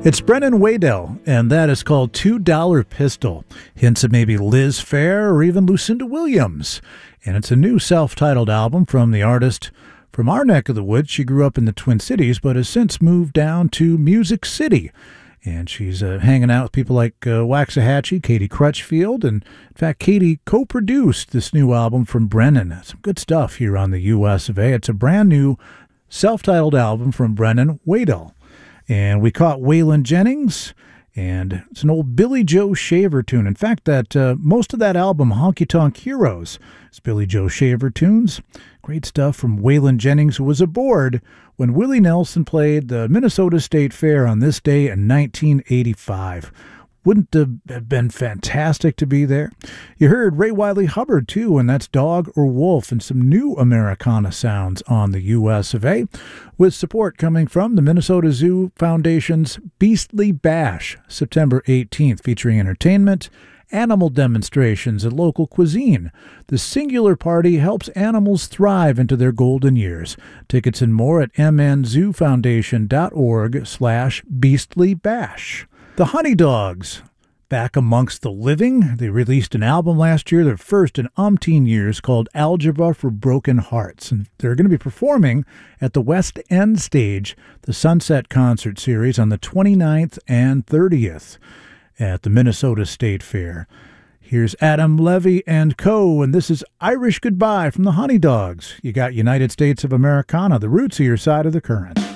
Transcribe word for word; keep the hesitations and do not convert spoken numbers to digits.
It's Brennan Waddell, and that is called Two Dollar Pistol. Hints of maybe Liz Phair or even Lucinda Williams. And it's a new self-titled album from the artist from our neck of the woods. She grew up in the Twin Cities, but has since moved down to Music City. And she's uh, hanging out with people like uh, Waxahachie, Katie Crutchfield. And in fact, Katie co-produced this new album from Brennan. Some good stuff here on the U S of A. It's a brand new self-titled album from Brennan Waddell. And we caught Waylon Jennings, and it's an old Billy Joe Shaver tune. In fact, that uh, most of that album, Honky Tonk Heroes, is Billy Joe Shaver tunes. Great stuff from Waylon Jennings, who was aboard when Willie Nelson played the Minnesota State Fair on this day in nineteen eighty-five. Wouldn't it have been fantastic to be there? You heard Ray Wylie Hubbard, too, and that's Dog or Wolf, and some new Americana sounds on the U S of A, with support coming from the Minnesota Zoo Foundation's Beastly Bash, September eighteenth, featuring entertainment, animal demonstrations, and local cuisine. The singular party helps animals thrive into their golden years. Tickets and more at mnzoofoundation.org slash beastlybash. The Honey Dogs, back amongst the living. They released an album last year, their first in umpteen years, called Algebra for Broken Hearts. And they're going to be performing at the West End Stage, the Sunset Concert Series, on the twenty-ninth and thirtieth at the Minnesota State Fair. Here's Adam Levy and Co., and this is Irish Goodbye from the Honey Dogs. You got United States of Americana, the roots of your side of the current.